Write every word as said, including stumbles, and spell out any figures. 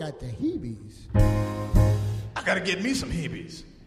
got the heebies. I gotta get me some heebies.